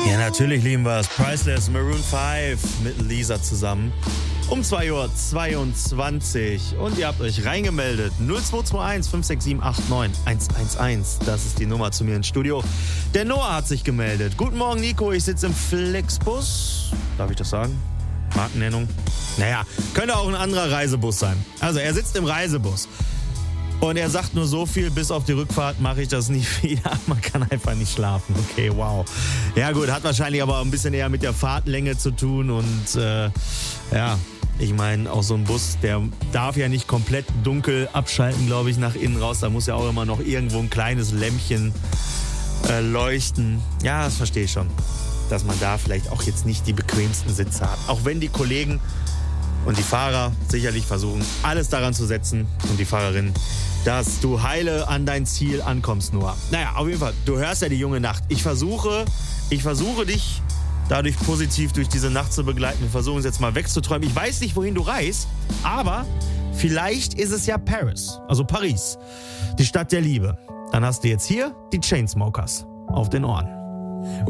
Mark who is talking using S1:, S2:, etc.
S1: Ja, natürlich lieben wir es. Priceless, Maroon 5 mit Lisa zusammen. Um 2:22 Uhr. Und ihr habt euch reingemeldet. 0221 567 89 111. Das ist die Nummer zu mir ins Studio. Der Noah hat sich gemeldet. Guten Morgen, Nico. Ich sitze im Flixbus. Darf ich das sagen? Markennennung? Naja, könnte auch ein anderer Reisebus sein. Also, er sitzt im Reisebus. Und er sagt nur so viel, bis auf die Rückfahrt mache ich das nicht wieder. Man kann einfach nicht schlafen. Okay, wow. Ja gut, hat wahrscheinlich aber ein bisschen eher mit der Fahrtlänge zu tun. Und ja, ich meine, auch so ein Bus, der darf ja nicht komplett dunkel abschalten, glaube ich, nach innen raus. Da muss ja auch immer noch irgendwo ein kleines Lämpchen leuchten. Ja, das verstehe ich schon, dass man da vielleicht auch jetzt nicht die bequemsten Sitze hat. Auch wenn die Kollegen und die Fahrer sicherlich versuchen, alles daran zu setzen und die Fahrerin, dass du heile an dein Ziel ankommst, Noah. Naja, auf jeden Fall, du hörst ja die junge Nacht. Ich versuche dich dadurch positiv durch diese Nacht zu begleiten. Wir versuchen es jetzt mal wegzuträumen. Ich weiß nicht, wohin du reist, aber vielleicht ist es ja Paris, also Paris, die Stadt der Liebe. Dann hast du jetzt hier die Chainsmokers auf den Ohren.